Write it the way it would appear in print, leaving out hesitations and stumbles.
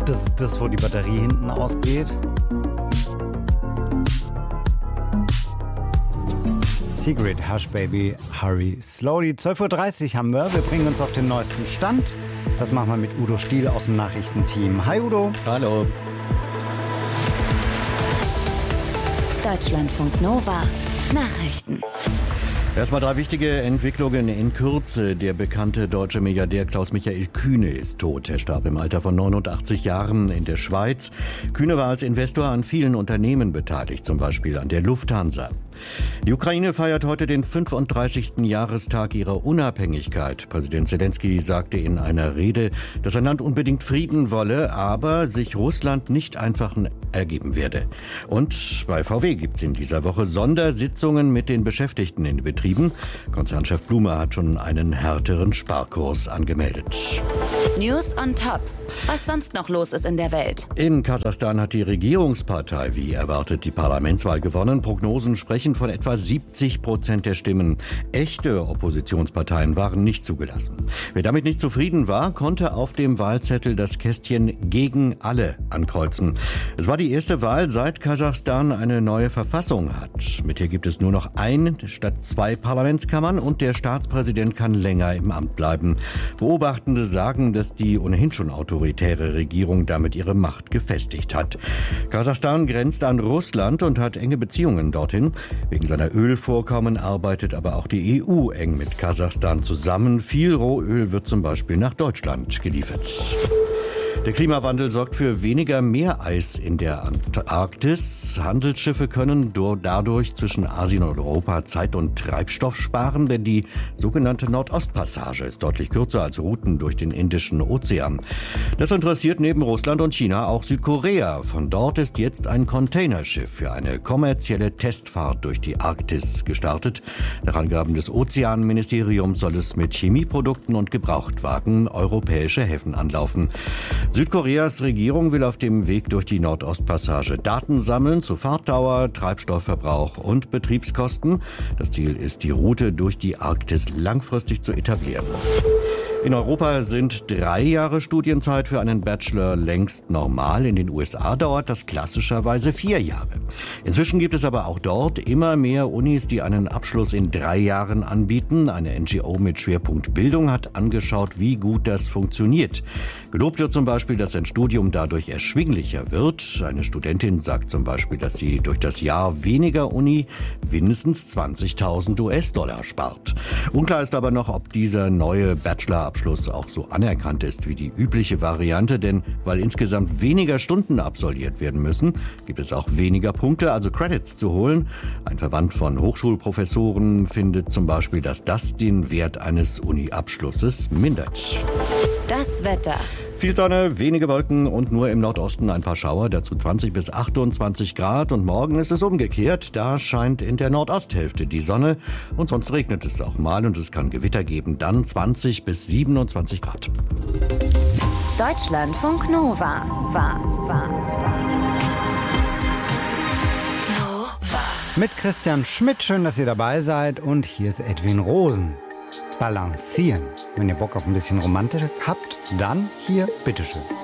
Das ist das, wo die Batterie hinten ausgeht. Secret, Hush Baby, Hurry Slowly. 12.30 Uhr haben wir. Wir bringen uns auf den neuesten Stand. Das machen wir mit Udo Stiel aus dem Nachrichtenteam. Hi Udo. Hallo. Deutschlandfunk Nova. Nachrichten. Erstmal 3 wichtige Entwicklungen in Kürze. Der bekannte deutsche Milliardär Klaus-Michael Kühne ist tot. Er starb im Alter von 89 Jahren in der Schweiz. Kühne war als Investor an vielen Unternehmen beteiligt, zum Beispiel an der Lufthansa. Die Ukraine feiert heute den 35. Jahrestag ihrer Unabhängigkeit. Präsident Zelensky sagte in einer Rede, dass sein Land unbedingt Frieden wolle, aber sich Russland nicht einfach ergeben werde. Und bei VW gibt es in dieser Woche Sondersitzungen mit den Beschäftigten in den Betrieben. Konzernchef Blume hat schon einen härteren Sparkurs angemeldet. News on top. Was sonst noch los ist in der Welt. In Kasachstan hat die Regierungspartei wie erwartet die Parlamentswahl gewonnen. Prognosen sprechen von etwa 70% der Stimmen. Echte Oppositionsparteien waren nicht zugelassen. Wer damit nicht zufrieden war, konnte auf dem Wahlzettel das Kästchen gegen alle ankreuzen. Es war die erste Wahl, seit Kasachstan eine neue Verfassung hat. Mit ihr gibt es nur noch 1 statt 2 Parlamentskammern und der Staatspräsident kann länger im Amt bleiben. Beobachtende sagen, dass die ohnehin schon autoritäre Regierung damit ihre Macht gefestigt hat. Kasachstan grenzt an Russland und hat enge Beziehungen dorthin. Wegen seiner Ölvorkommen arbeitet aber auch die EU eng mit Kasachstan zusammen. Viel Rohöl wird zum Beispiel nach Deutschland geliefert. Der Klimawandel sorgt für weniger Meereis in der Antarktis. Handelsschiffe können dadurch zwischen Asien und Europa Zeit und Treibstoff sparen, denn die sogenannte Nordostpassage ist deutlich kürzer als Routen durch den Indischen Ozean. Das interessiert neben Russland und China auch Südkorea. Von dort ist jetzt ein Containerschiff für eine kommerzielle Testfahrt durch die Arktis gestartet. Nach Angaben des Ozeanministeriums soll es mit Chemieprodukten und Gebrauchtwagen europäische Häfen anlaufen. Südkoreas Regierung will auf dem Weg durch die Nordostpassage Daten sammeln zu Fahrtdauer, Treibstoffverbrauch und Betriebskosten. Das Ziel ist, die Route durch die Arktis langfristig zu etablieren. In Europa sind 3 Jahre Studienzeit für einen Bachelor längst normal. In den USA dauert das klassischerweise 4 Jahre. Inzwischen gibt es aber auch dort immer mehr Unis, die einen Abschluss in 3 Jahren anbieten. Eine NGO mit Schwerpunkt Bildung hat angeschaut, wie gut das funktioniert. Gelobt wird zum Beispiel, dass ein Studium dadurch erschwinglicher wird. Eine Studentin sagt zum Beispiel, dass sie durch das Jahr weniger Uni mindestens 20.000 US-Dollar spart. Unklar ist aber noch, ob dieser neue Bachelorabschluss auch so anerkannt ist wie die übliche Variante, denn weil insgesamt weniger Stunden absolviert werden müssen, gibt es auch weniger Punkte, also Credits zu holen. Ein Verband von Hochschulprofessoren findet zum Beispiel, dass das den Wert eines Uni-Abschlusses mindert. Das Wetter. Viel Sonne, wenige Wolken und nur im Nordosten ein paar Schauer, dazu 20 bis 28 Grad. Und morgen ist es umgekehrt, da scheint in der Nordosthälfte die Sonne und sonst regnet es auch mal und es kann Gewitter geben, dann 20 bis 27 Grad. Deutschlandfunk Nova. Mit Christian Schmidt, schön, dass ihr dabei seid. Und hier ist Edwin Rosen. Balancieren. Wenn ihr Bock auf ein bisschen Romantik habt, dann hier, bitteschön.